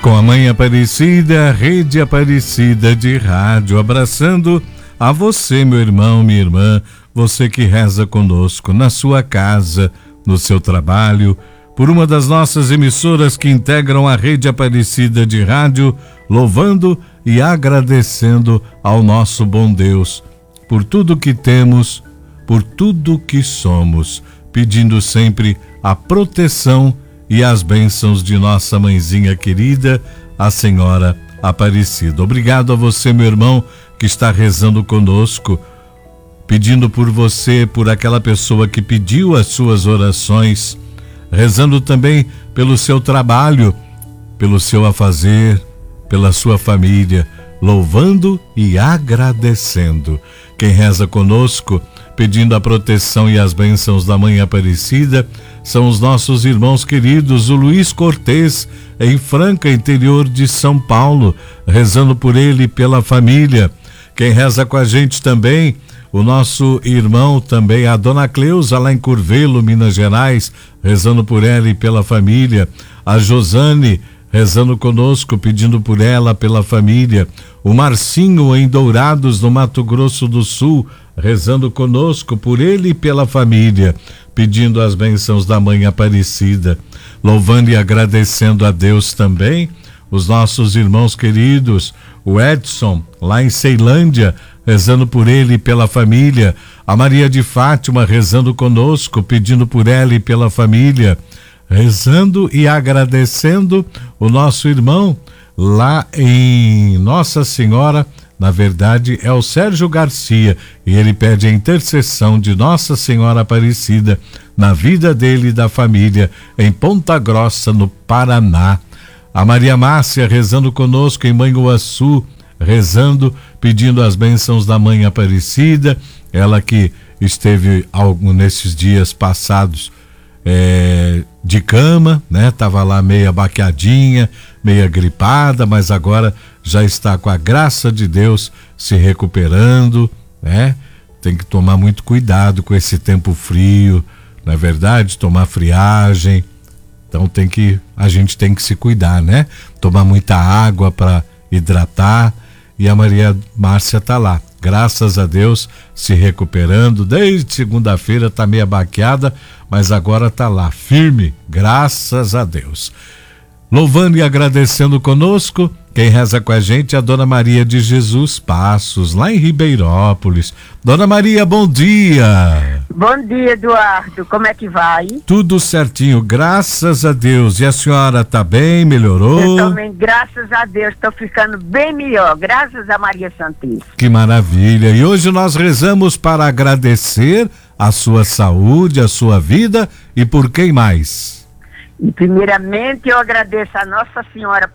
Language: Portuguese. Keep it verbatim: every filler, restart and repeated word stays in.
Com a Mãe Aparecida, Rede Aparecida de Rádio, abraçando a você, meu irmão, minha irmã, você que reza conosco na sua casa, no seu trabalho, por uma das nossas emissoras que integram a Rede Aparecida de Rádio, louvando e agradecendo ao nosso bom Deus por tudo que temos, por tudo que somos, pedindo sempre a proteção e as bênçãos de nossa mãezinha querida, a Senhora Aparecida. Obrigado a você, meu irmão, que está rezando conosco, pedindo por você, por aquela pessoa que pediu as suas orações, rezando também pelo seu trabalho, pelo seu afazer, pela sua família, louvando e agradecendo. Quem reza conosco, pedindo a proteção e as bênçãos da Mãe Aparecida, são os nossos irmãos queridos, o Luiz Cortês, em Franca, interior de São Paulo, rezando por ele e pela família. Quem reza com a gente também, o nosso irmão também, a Dona Cleusa, lá em Curvelo, Minas Gerais, rezando por ela e pela família. A Josane, rezando conosco, pedindo por ela, pela família. O Marcinho, em Dourados, no Mato Grosso do Sul, rezando conosco por ele e pela família, pedindo as bênçãos da Mãe Aparecida, louvando e agradecendo a Deus também, os nossos irmãos queridos, o Edson, lá em Ceilândia, rezando por ele e pela família, a Maria de Fátima rezando conosco, pedindo por ela e pela família, rezando e agradecendo o nosso irmão lá em Nossa Senhora. Na verdade, é o Sérgio Garcia, e ele pede a intercessão de Nossa Senhora Aparecida na vida dele e da família em Ponta Grossa, no Paraná. A Maria Márcia rezando conosco em Manhuaçu, rezando, pedindo as bênçãos da Mãe Aparecida, ela que esteve algum, nesses dias passados é, de cama, né? Tava lá meia baqueadinha, meia gripada, mas agora já está com a graça de Deus se recuperando, né? Tem que tomar muito cuidado com esse tempo frio, não é verdade? Tomar friagem, então tem que, a gente tem que se cuidar, né? Tomar muita água para hidratar, e a Maria Márcia tá lá, graças a Deus, se recuperando, desde segunda-feira tá meia baqueada, mas agora tá lá, firme, graças a Deus. Louvando e agradecendo conosco, quem reza com a gente é a Dona Maria de Jesus Passos, lá em Ribeirópolis. Dona Maria, bom dia! Bom dia, Eduardo, como é que vai? Tudo certinho, graças a Deus. E a senhora tá bem, melhorou? Eu também, graças a Deus, estou ficando bem melhor, graças a Maria Santíssima. Que maravilha! E hoje nós rezamos para agradecer a sua saúde, a sua vida, e por quem mais? E primeiramente eu agradeço a Nossa Senhora